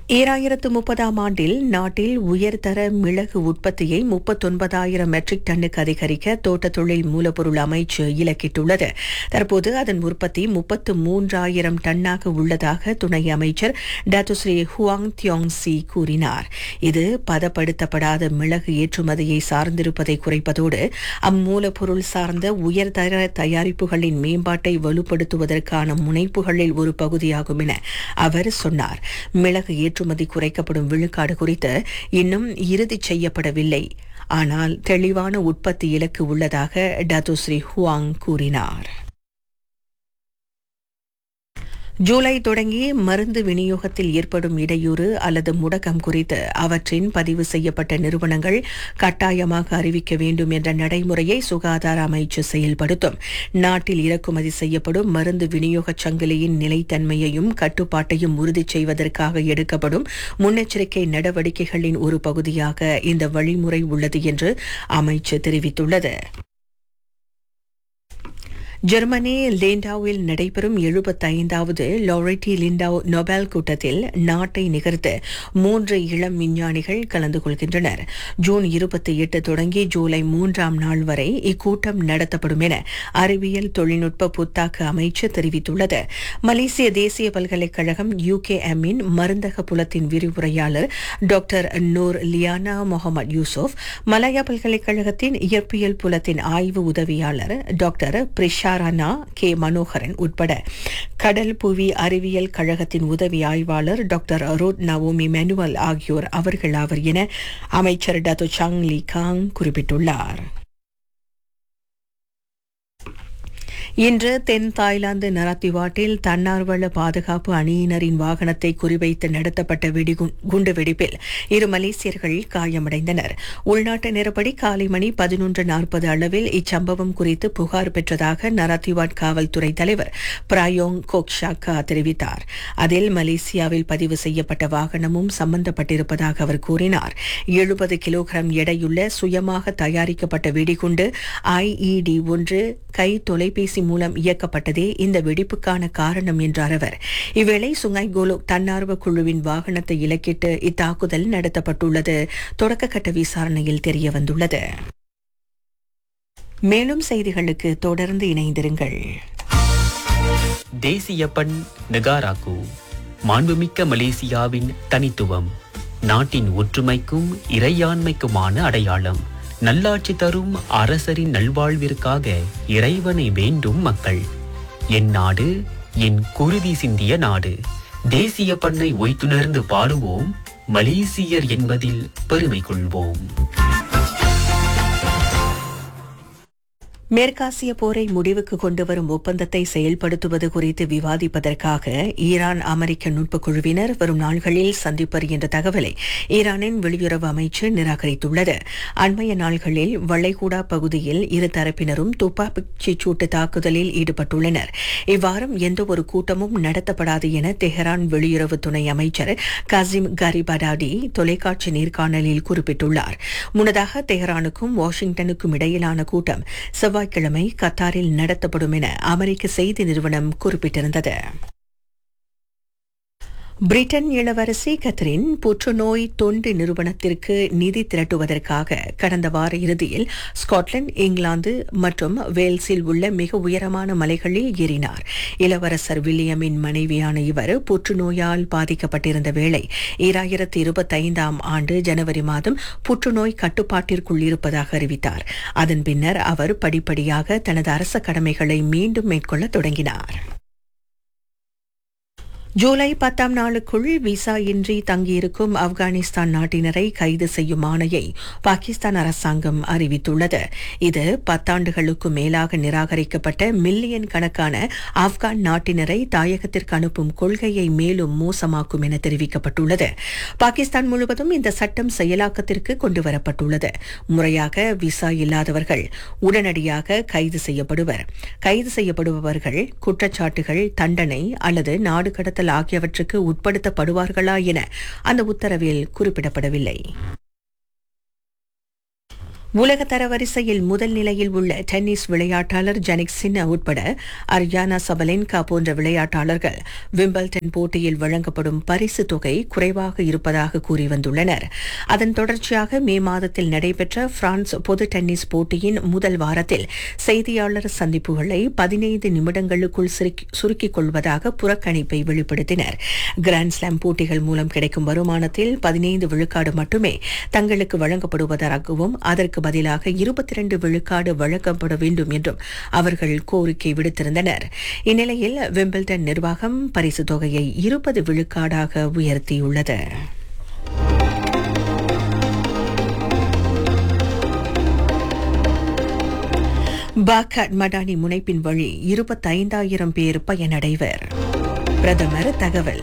2030 ஆண்டில் நாட்டில் உயர்தர மிளகு உற்பத்தியை 39,000 மெட்ரிக் டன்னுக்கு அதிகரிக்க தோட்டத் தொழில் மூலப்பொருள் அமைச்சு இலக்கிட்டுள்ளது. தற்போது அதன் உற்பத்தி 33,000 டன்னாக உள்ளதாக துணை அமைச்சர் டாக்டர் ஹுவாங் தியோங் சி கூறினார். இது பதப்படுத்தப்படாத மிளகு ஏற்றுமதியை சார்ந்திருப்பதை குறைப்பதோடு அம்மூலப்பொருள் சார்ந்த உயர்தர தயாரிப்புகளின் மேம்பாட்டை வலுப்படுத்துவதற்கான முனைப்புகளில் ஒரு பகுதியாகும் என அவர் சொன்னார். மிளகு ஏற்றுமதி குறைக்கப்படும் விழுக்காடு குறித்து இன்னும் இறுதி செய்யப்படவில்லை. ஆனால் தெளிவான உற்பத்தி இலக்கு உள்ளதாக டாக்டர் ஹுவாங் கூறினார். ஜூலை தொடங்கி மருந்து விநியோகத்தில் ஏற்படும் இடையூறு அல்லது முடக்கம் குறித்து அவற்றின் பதிவு செய்யப்பட்ட நிறுவனங்கள் கட்டாயமாக அறிவிக்க வேண்டும் என்ற நடைமுறையை சுகாதார அமைச்சு செயல்படுத்தும். நாட்டில் இறக்குமதி செய்யப்படும் மருந்து விநியோகச் சங்கிலியின் நிலைத்தன்மையையும் கட்டுப்பாட்டையும் உறுதி செய்வதற்காக எடுக்கப்படும் முன்னெச்சரிக்கை நடவடிக்கைகளின் ஒரு பகுதியாக இந்த வழிமுறை உள்ளது என்று அமைச்சு தெரிவித்துள்ளது. ஜெர்மனி லிண்டாவில் நடைபெறும் 75வது லாரெட்டி லிண்டாவ் நோபல் கூட்டத்தில் நாட்டை நிகர்த்த 3 இளம் விஞ்ஞானிகள் கலந்து கொள்கின்றனர். ஜூன் 28 தொடங்கி ஜூலை 3ஆம் நாள் வரை இக்கூட்டம் நடத்தப்படும் என அறிவியல் தொழில்நுட்ப புத்தாக்க அமைச்சு தெரிவித்துள்ளது. மலேசிய தேசிய பல்கலைக்கழகம் UKM-இன் மருந்தக புலத்தின் விரிவுரையாளர் doctor Noor Liana Mohammed Yusuf, Malaya பல்கலைக்கழகத்தின் இயற்பியல் புலத்தின் ஆய்வு உதவியாளர் டாக்டர் பிரிஷா ராணா கே மனோகரன் உட்பட கடல் புவி அறிவியல் கழகத்தின் உதவி ஆய்வாளர் டாக்டர் ரோட் நவோமி மேனுவல் ஆகியோர் அவர்கள் என அமைச்சர் டாக்டர் சாங் லீ காங் குறிப்பிட்டுள்ளார். இன்று தென் தாய்லாந்து நராத்திவாட்டில் தன்னார்வல பாதுகாப்பு அணியினரின் வாகனத்தை குறிவைத்து நடத்தப்பட்ட குண்டுவெடிப்பில் 2 மலேசியர்கள் காயமடைந்தனர். உள்நாட்டு நேரப்படி காலை மணி 11:40 அளவில் இச்சம்பவம் குறித்து புகார் பெற்றதாக நராத்திவாட் காவல்துறை தலைவர் பிராயோங் கோக்ஷாக்கா தெரிவித்தார். அதில் மலேசியாவில் பதிவு செய்யப்பட்ட வாகனமும் சம்பந்தப்பட்டிருப்பதாக அவர் கூறினார். 70 கிலோகிராம் எடையுள்ள சுயமாக தயாரிக்கப்பட்ட வெடிகுண்டு IED ஒன்று கை தொலைபேசி மூலம் இயக்கப்பட்டதே இந்த வெடிப்புக்கான காரணம் என்றார் அவர். இவ்வேளை சுங்காய் கோலோக் தன்னார்வ குழுவின் வாகனத்தை இலக்கிட்டு இத்தாக்குதல் நடத்தப்பட்டுள்ளது தொடக்கக்கட்ட விசாரணையில் தெரியவந்துள்ளது. மேலும் செய்திகளுக்கு தொடர்ந்து இணைந்திருங்கள். தேசிய பண் நெகாராக்கு மாண்புமிக்க மலேசியாவின் தனித்துவம், நாட்டின் ஒற்றுமைக்கும் இறையாண்மைக்குமான அடையாளம். நல்லாட்சி தரும் அரசரின் நல்வாழ்விற்காக இறைவனை வேண்டும் மக்கள். என் நாடு என் குருதி சிந்திய நாடு. தேசிய பண்ணை ஒய்த்துணர்ந்து பாடுவோம், மலேசியர் என்பதில் பெருமை கொள்வோம். மேற்காசிய போரை முடிவுக்கு கொண்டுவரும் ஒப்பந்தத்தை செயல்படுத்துவது குறித்து விவாதிப்பதற்காக ஈரான் அமெரிக்க நுட்பக்குழுவினர் வரும் நாள்களில் சந்திப்பர் என்ற தகவலை ஈரானின் வெளியுறவு அமைச்சு நிராகரித்துள்ளது. அண்மைய நாள்களில் வளைகுடா பகுதியில் இரு தரப்பினரும் துப்பாக்கிச் சூட்டு தாக்குதலில் ஈடுபட்டுள்ளனர். இவ்வாரம் எந்தவொரு கூட்டமும் நடத்தப்படாது என தெஹரான் வெளியுறவு துணை அமைச்சர் காசிம் கரிபடாடி தொலைக்காட்சி நேர்காணலில் குறிப்பிட்டுள்ளார். முன்னதாக தெஹரானுக்கும் வாஷிங்டனுக்கும் இடையிலான கூட்டம் செவ்வாய்க்கிழமை கத்தாரில் நடத்தப்படும் என அமெரிக்க செய்தி நிறுவனம் குறிப்பிட்டிருந்தது. பிரிட்டன் இளவரசி கத்ரின் புற்றுநோய் தொண்டு நிறுவனத்திற்கு நிதி திரட்டுவதற்காக கடந்த வார இறுதியில் ஸ்காட்லாந்து, இங்கிலாந்து மற்றும் வேல்ஸில் உள்ள மிக உயரமான மலைகளில் ஏறினார். இளவரசர் வில்லியமின் மனைவியான இவர் புற்றுநோயால் பாதிக்கப்பட்டிருந்த வேளை 2025ஆம் ஆண்டு ஜனவரி மாதம் புற்றுநோய் கட்டுப்பாட்டிற்குள் இருப்பதாக அறிவித்தார். அதன் பின்னர் அவர் படிப்படியாக தனது அரச கடமைகளை மீண்டும் மேற்கொள்ள தொடங்கினார். ஜூலை 10ஆம் நாளுக்குள் விசா இன்றி தங்கியிருக்கும் ஆப்கானிஸ்தான் நாட்டினரை கைது செய்யும் ஆணையை பாகிஸ்தான் அரசாங்கம் அறிவித்துள்ளது. இது 10 ஆண்டுகளுக்கு மேலாக நிராகரிக்கப்பட்ட மில்லியன் கணக்கான ஆப்கான் நாட்டினரை தாயகத்திற்கு அனுப்பும் கொள்கையை மேலும் மோசமாக்கும் என தெரிவிக்கப்பட்டுள்ளது. பாகிஸ்தான் முழுவதும் இந்த சட்டம் செயலாக்கத்திற்கு கொண்டுவரப்பட்டுள்ளது. முறையாக விசா இல்லாதவர்கள் உடனடியாக கைது செய்யப்படுவர். கைது செய்யப்படுபவர்கள் குற்றச்சாட்டுகள், தண்டனை அல்லது நாடு கடத்தல் ஆகியவற்றுக்கு உட்படுத்தப்படுவார்களா என அந்த உத்தரவில் குறிப்பிடப்படவில்லை. உலக தரவரிசையில் முதல் நிலையில் உள்ள டென்னிஸ் விளையாட்டாளர் ஜனிக் சின்ன உட்பட அரியானா சபலென்கா போன்ற விளையாட்டாளர்கள் விம்பிள்டன் போட்டியில் வழங்கப்படும் பரிசு தொகை குறைவாக இருப்பதாக கூறி வந்துள்ளனர். அதன் தொடர்ச்சியாக மே மாதத்தில் நடைபெற்ற பிரான்ஸ் பொது டென்னிஸ் போட்டியின் முதல் வாரத்தில் செய்தியாளர் சந்திப்புகளை 15 நிமிடங்களுக்குள் சுருக்கிக் கொள்வதாக புறக்கணிப்பை வெளிப்படுத்தினர். கிராண்ட்ஸ்லாம் போட்டிகள் மூலம் கிடைக்கும் வருமானத்தில் 15 விழுக்காடு மட்டுமே தங்களுக்கு வழங்கப்படுவதாகவும் அதற்கு பதிலாக 22 விழுக்காடு வழங்கப்பட வேண்டும் என்றும் அவர்கள் கோரிக்கை விடுத்திருந்தனர். இந்நிலையில் விம்பிள்டன் நிர்வாகம் பரிசு தொகையை 20 விழுக்காடாக உயர்த்தியுள்ளது. பாக்காட் மடானி முனைப்பின் வழி 25,000 பேர் பயனடைவர். பிரதமர் தகவல்.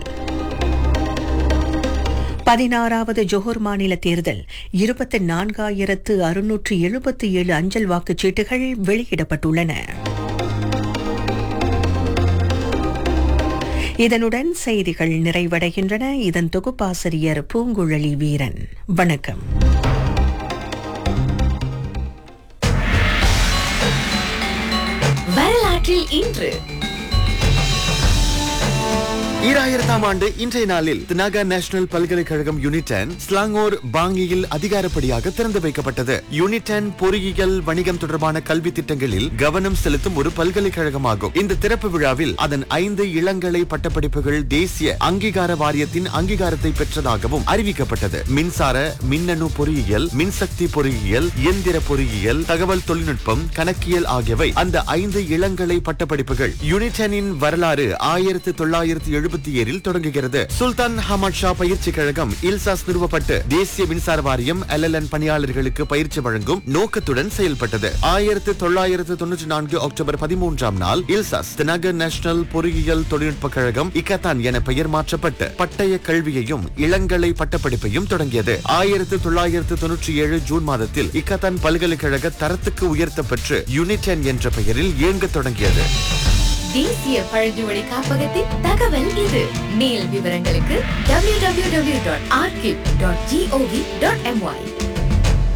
16வது ஜோஹர் மாநில தேர்தல் 24,677 அஞ்சல் வாக்குச்சீட்டுகள் வெளியிடப்பட்டுள்ளன. இதனுடன் செய்திகள் நிறைவடைகின்றன. இதன் தொகுப்பாசிரியர் பூங்குழலி வீரன். வணக்கம். வரலாற்றில் இன்று 2000ஆம் ஆண்டு இன்றைய நாளில் தினாகா நேஷனல் பல்கலைக்கழகம் யூனிடன் ஸ்லாங்கோர் பாங்கியில் அதிகாரப்படியாக திறந்து வைக்கப்பட்டது. யூனிடன் பொறியியல் வணிகம் தொடர்பான கல்வி திட்டங்களில் கவனம் செலுத்தும் ஒரு பல்கலைக்கழகமாகும். இந்த திறப்பு விழாவில் அதன் 5 இளங்கலை பட்டப்படிப்புகள் தேசிய அங்கீகார வாரியத்தின் அங்கீகாரத்தை பெற்றதாகவும் அறிவிக்கப்பட்டது. மின்சார மின்னணு பொறியியல், மின்சக்தி பொறியியல், இயந்திர பொறியியல், தகவல் தொழில்நுட்பம், கணக்கியல் ஆகியவை அந்த 5 இளங்கலை பட்டப்படிப்புகள். யூனிடனின் வரலாறு 1977 தொடங்குகிறது. சுல்தான் ஹமாட் ஷா பயிற்சி கழகம் இல்சாஸ் நிறுவப்பட்டு தேசிய மின்சார வாரியம் LLN பணியாளர்களுக்கு பயிற்சி வழங்கும் நோக்கத்துடன் செயல்பட்டது. 1994 அக்டோபர் 13ஆம் நாள் இல்சாஸ் தினாகர் நேஷனல் பொறியியல் தொழில்நுட்ப கழகம் இக்கத்தான் என பெயர் மாற்றப்பட்டு பட்டய கல்வியையும் இளங்கலை பட்டப்படிப்பையும் தொடங்கியது. 1997 ஜூன் மாதத்தில் இக்கத்தான் பல்கலைக்கழக தரத்துக்கு உயர்த்தப்பெற்று யூனிடன் என்ற பெயரில் இயங்க தொடங்கியது. தேசிய பழங்குடி காப்பகத்தின் தகவல் இது. மேல் விவரங்களுக்கு www.archive.gov.my